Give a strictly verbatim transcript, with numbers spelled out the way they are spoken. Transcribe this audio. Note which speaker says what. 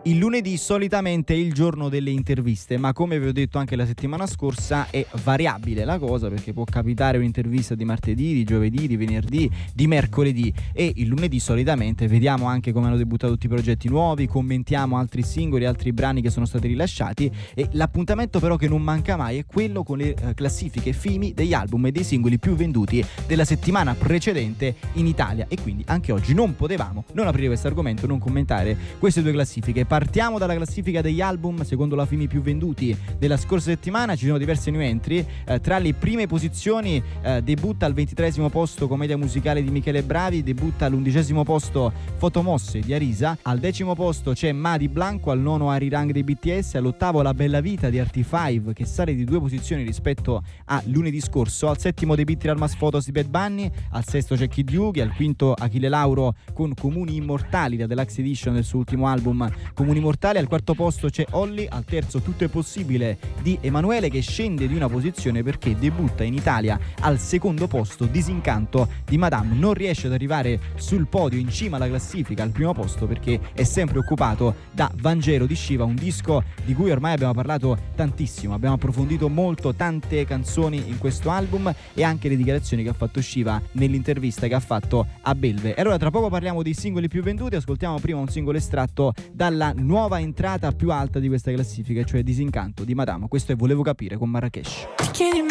Speaker 1: Il lunedì solitamente è il giorno delle interviste, ma come vi ho detto anche la settimana scorsa è variabile la cosa, perché può capitare un'intervista di martedì, di giovedì, di venerdì, di mercoledì, e il lunedì solitamente vediamo anche come hanno debuttato tutti i progetti nuovi, commentiamo altri singoli, altri brani che sono stati rilasciati, e l'appuntamento però che non manca mai è quello con le eh, classifiche F I M I degli album e dei singoli più venduti della settimana precedente in Italia, e quindi anche oggi non potevamo non aprire questo argomento, non commentare queste due classifiche. Partiamo dalla classifica degli album secondo la F I M I più venduti della scorsa settimana. Ci sono diverse new entry, eh, tra le prime posizioni eh, debutta al ventitreesimo posto Commedia musicale di Michele Bravi, debutta all'undicesimo posto Fotomosse di Arisa, al decimo posto c'è Ma di Blanco, al nono Arirang dei B T S, all'ottavo La Bella Vita di Arty cinque che sale di due posizioni rispetto a lunedì scorso, al settimo The Beat Almas Photos di Bad Bunny, al sesto c'è Kid Yugi, al quinto Achille Lauro con Comuni Immortali, la Deluxe Edition del suo ultimo album Comuni Mortali, al quarto posto c'è Olly, al terzo Tutto è possibile di Emanuele che scende di una posizione perché debutta in Italia al secondo posto Disincanto di Madame, non riesce ad arrivare sul podio in cima alla classifica al primo posto perché è sempre occupato da Vangelo di Shiva, un disco di cui ormai abbiamo parlato tantissimo, abbiamo approfondito molto tante canzoni in questo album e anche le dichiarazioni che ha fatto Shiva nell'intervista che ha fatto a Belve. E allora tra poco parliamo dei singoli più venduti, ascoltiamo prima un singolo estratto dalla nuova entrata più alta di questa classifica, cioè Disincanto di Madame. Questo è Volevo capire con Marrakesh.
Speaker 2: Perché di